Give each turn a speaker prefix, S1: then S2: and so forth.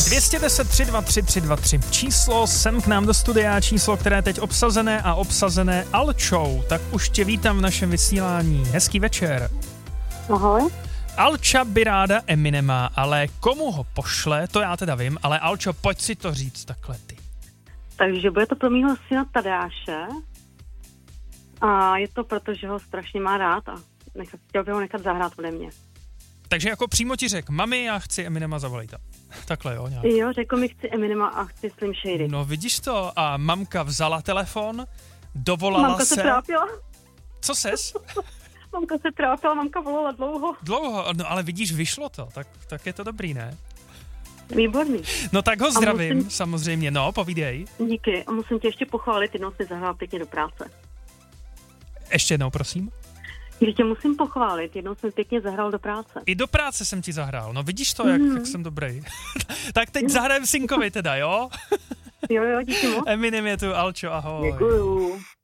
S1: 210 323 323. Číslo sem k nám do studia, číslo, které je teď obsazené Alčou. Tak už tě vítám v našem vysílání. Hezký večer.
S2: Ahoj.
S1: Alča by ráda Eminema, ale komu ho pošle, to já teda vím, ale Alčo, pojď si to říct takhle ty.
S2: Takže bude to pro mýho syna Tadeáše a je to proto, že ho strašně má rád a chtěl by ho nechat zahrát ode mě.
S1: Takže jako přímo ti řekl, mami, já chci Eminema, zavolejte. Takhle jo, nějak.
S2: Jo, řekl mi, chci Eminema a chci Slim Shady.
S1: No vidíš to, a mamka vzala telefon, dovolala
S2: Mamka se trápila.
S1: Co ses?
S2: Mamka se trápila, mamka volala dlouho.
S1: Dlouho, no ale vidíš, vyšlo to, tak je to dobrý, ne?
S2: Výborný.
S1: No tak ho zdravím, samozřejmě, no, povídej.
S2: Díky, a musím tě ještě pochválit, jednou jsi zahrál pěkně do práce.
S1: Ještě jednou, prosím.
S2: Když tě musím pochválit, jednou jsem pěkně zahrál do práce.
S1: I do práce jsem ti zahrál, no vidíš to, jak jsem dobrý. Tak teď zahrajem synkovi teda, jo?
S2: Jo, díky moc.
S1: Eminem je tu, Alčo, ahoj.
S2: Děkuju.